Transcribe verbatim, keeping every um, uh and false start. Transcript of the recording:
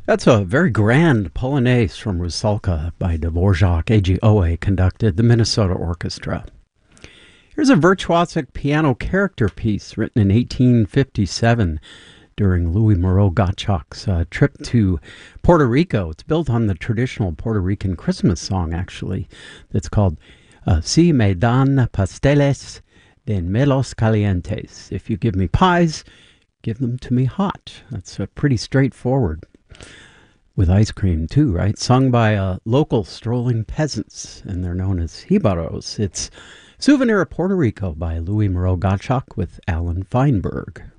That's a very grand Polonaise from Rusalka by Dvorak A G Owe conducted the Minnesota Orchestra. Here's a virtuosic piano character piece written in eighteen fifty-seven during Louis Moreau Gottschalk's uh, trip to Puerto Rico. It's built on the traditional Puerto Rican Christmas song, actually. It's called uh, Si me dan pasteles, den me los calientes. If you give me pies, give them to me hot. That's uh, pretty straightforward. With ice cream, too, right? Sung by uh, local strolling peasants, and they're known as jibaros. It's Souvenir of Puerto Rico by Louis Moreau Gottschalk with Alan Feinberg.